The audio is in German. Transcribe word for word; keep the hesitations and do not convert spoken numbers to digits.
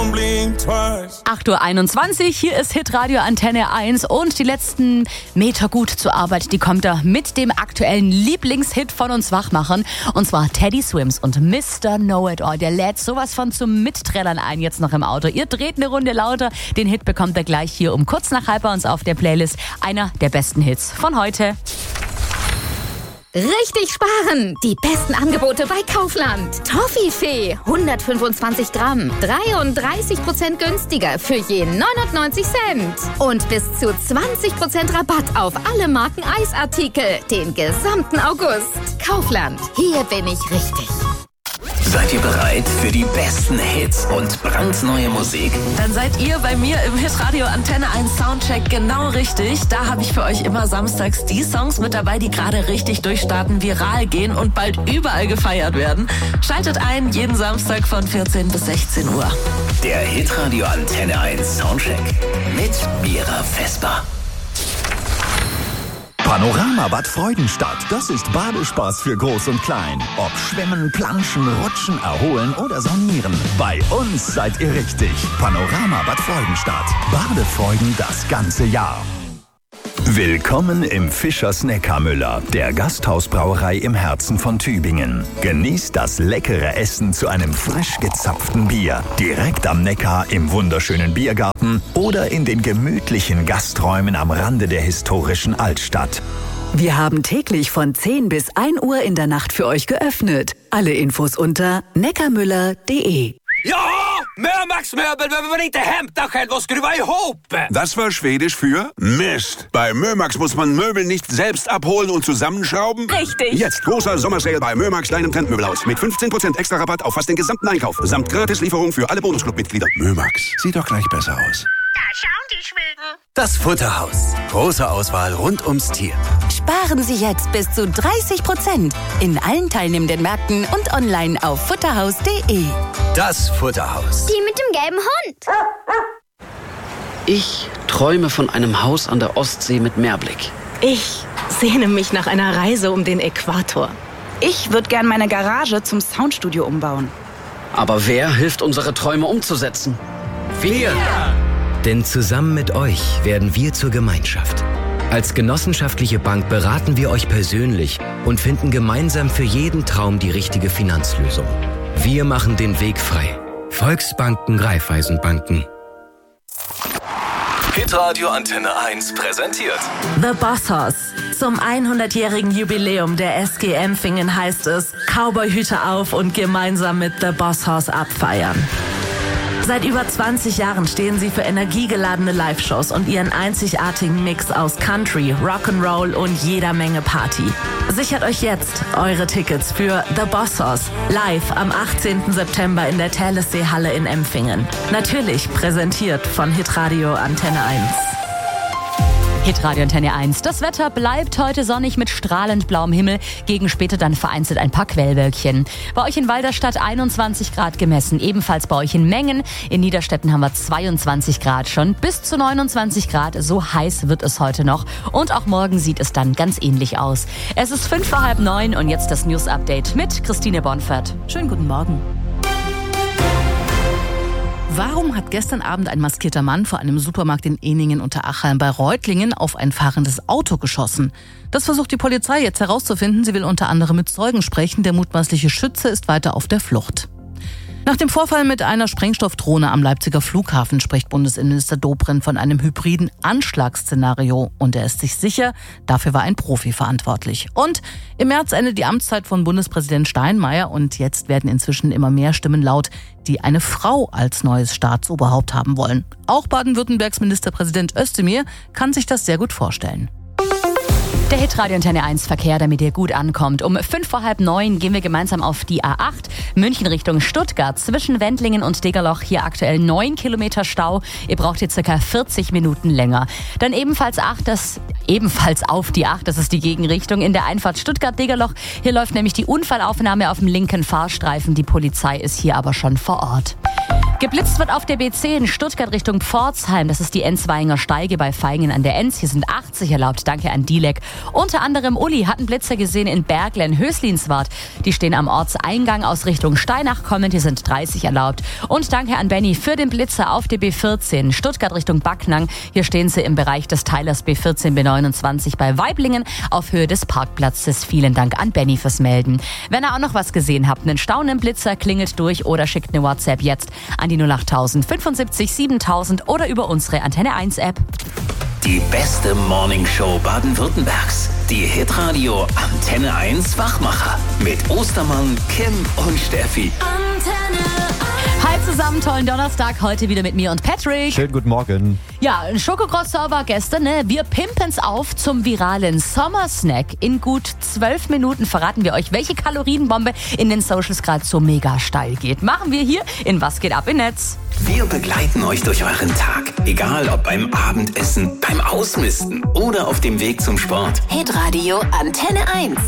don't blink twice. acht Uhr einundzwanzig, hier ist Hitradio Antenne eins und die letzten Meter gut zur Arbeit, die kommt da mit dem aktuellen Lieblingshit von uns Wachmachern und zwar Teddy Swims und Mister Know-It-All. Der lädt sowas von zum Mitträllern ein jetzt noch im Auto. Ihr dreht eine Runde lauter, den Hit bekommt ihr gleich hier um kurz nach halb bei uns auf der Playlist. Einer der besten Hits von heute. Richtig sparen! Die besten Angebote bei Kaufland. Toffifee, hundertfünfundzwanzig Gramm, dreiunddreißig Prozent günstiger für je neunundneunzig Cent. Und bis zu zwanzig Prozent Rabatt auf alle Marken Eisartikel, den gesamten August. Kaufland, hier bin ich richtig. Seid ihr bereit für die besten Hits und brandneue Musik? Dann seid ihr bei mir im Hitradio Antenne eins Soundcheck genau richtig. Da habe ich für euch immer samstags die Songs mit dabei, die gerade richtig durchstarten, viral gehen und bald überall gefeiert werden. Schaltet ein, jeden Samstag von vierzehn bis sechzehn Uhr. Der Hitradio Antenne eins Soundcheck mit Mira Vesper. Panorama Bad Freudenstadt. Das ist Badespaß für Groß und Klein. Ob Schwimmen, Planschen, Rutschen, Erholen oder Saunieren. Bei uns seid ihr richtig. Panorama Bad Freudenstadt. Badefreuden das ganze Jahr. Willkommen im Fischers Neckarmüller, der Gasthausbrauerei im Herzen von Tübingen. Genießt das leckere Essen zu einem frisch gezapften Bier. Direkt am Neckar im wunderschönen Biergarten oder in den gemütlichen Gasträumen am Rande der historischen Altstadt. Wir haben täglich von zehn bis ein Uhr in der Nacht für euch geöffnet. Alle Infos unter neckarmüller punkt de. Ja, Mömax-Möbel behöver man inte hämta själv och skruva ihop. Das war Schwedisch für Mist. Bei Mömax muss man Möbel nicht selbst abholen und zusammenschrauben. Richtig. Jetzt großer Sommersale bei Mömax, deinem Trendmöbelhaus. Mit fünfzehn Prozent extra Rabatt auf fast den gesamten Einkauf. Samt Gratislieferung für alle Bonusclub-Mitglieder. Mömax, sieht doch gleich besser aus. Da schauen die Schweden. Das Futterhaus. Große Auswahl rund ums Tier. Sparen Sie jetzt bis zu dreißig Prozent in allen teilnehmenden Märkten und online auf futterhaus punkt de. Das Futterhaus. Die mit dem gelben Hund. Ich träume von einem Haus an der Ostsee mit Meerblick. Ich sehne mich nach einer Reise um den Äquator. Ich würde gern meine Garage zum Soundstudio umbauen. Aber wer hilft, unsere Träume umzusetzen? Wir! Denn zusammen mit euch werden wir zur Gemeinschaft. Als genossenschaftliche Bank beraten wir euch persönlich und finden gemeinsam für jeden Traum die richtige Finanzlösung. Wir machen den Weg frei. Volksbanken, Raiffeisenbanken. Hitradio Antenne eins präsentiert The Bossos. Zum hundertjährigen Jubiläum der S G Empfingen heißt es, Cowboyhüte auf und gemeinsam mit The Bossos abfeiern. Seit über zwanzig Jahren stehen sie für energiegeladene Live-Shows und ihren einzigartigen Mix aus Country, Rock'n'Roll und jeder Menge Party. Sichert euch jetzt eure Tickets für The Bossos live am achtzehnten September in der Thälessee-Halle in Empfingen. Natürlich präsentiert von Hitradio Antenne eins. Hitradio Antenne eins. Das Wetter bleibt heute sonnig mit strahlend blauem Himmel. Gegen später dann vereinzelt ein paar Quellwölkchen. Bei euch in Walderstadt einundzwanzig Grad gemessen. Ebenfalls bei euch in Mengen. In Niederstetten haben wir zweiundzwanzig Grad schon. Bis zu neunundzwanzig Grad. So heiß wird es heute noch. Und auch morgen sieht es dann ganz ähnlich aus. Es ist fünf vor halb neun und jetzt das News-Update mit Christine Bonfert. Schönen guten Morgen. Warum hat gestern Abend ein maskierter Mann vor einem Supermarkt in Ehningen unter Achalm bei Reutlingen auf ein fahrendes Auto geschossen? Das versucht die Polizei jetzt herauszufinden. Sie will unter anderem mit Zeugen sprechen. Der mutmaßliche Schütze ist weiter auf der Flucht. Nach dem Vorfall mit einer Sprengstoffdrohne am Leipziger Flughafen spricht Bundesinnenminister Dobrindt von einem hybriden Anschlagsszenario. Und er ist sich sicher, dafür war ein Profi verantwortlich. Und im März endet die Amtszeit von Bundespräsident Steinmeier. Und jetzt werden inzwischen immer mehr Stimmen laut, die eine Frau als neues Staatsoberhaupt haben wollen. Auch Baden-Württembergs Ministerpräsident Özdemir kann sich das sehr gut vorstellen. Der Hitradio Antenne eins Verkehr, damit ihr gut ankommt. Um fünf vor halb neun gehen wir gemeinsam auf die A acht. München Richtung Stuttgart. Zwischen Wendlingen und Degerloch hier aktuell neun Kilometer Stau. Ihr braucht hier circa vierzig Minuten länger. Dann ebenfalls acht, das, ebenfalls auf die acht, das ist die Gegenrichtung. In der Einfahrt Stuttgart-Degerloch. Hier läuft nämlich die Unfallaufnahme auf dem linken Fahrstreifen. Die Polizei ist hier aber schon vor Ort. Geblitzt wird auf der B zehn Stuttgart Richtung Pforzheim. Das ist die Enzweiger Steige bei Vaihingen an der Enz. Hier sind achtzig erlaubt. Danke an Dilek. Unter anderem Uli hat einen Blitzer gesehen in Berglen, Höslinswart. Die stehen am Ortseingang aus Richtung Steinach kommend. Hier sind dreißig erlaubt. Und danke an Benny für den Blitzer auf der B vierzehn Stuttgart Richtung Backnang. Hier stehen sie im Bereich des Teilers B vierzehn B neunundzwanzig bei Weiblingen auf Höhe des Parkplatzes. Vielen Dank an Benny fürs Melden. Wenn ihr auch noch was gesehen habt, einen staunenden Blitzer, klingelt durch oder schickt eine WhatsApp jetzt an die null acht tausend fünfundsiebzig siebentausend oder über unsere Antenne eins App. Die beste Morningshow Baden-Württembergs. Die Hitradio Antenne eins Wachmacher. Mit Ostermann, Kim und Steffi. Antenne Hi zusammen, tollen Donnerstag. Heute wieder mit mir und Patrick. Schönen guten Morgen. Ja, ein Schokocroissant war gestern, ne? Wir pimpen's auf zum viralen Sommersnack. In gut zwölf Minuten verraten wir euch, welche Kalorienbombe in den Socials gerade so mega steil geht. Machen wir hier in Was geht ab im Netz. Wir begleiten euch durch euren Tag. Egal ob beim Abendessen, beim Ausmisten oder auf dem Weg zum Sport. Hitradio Antenne eins.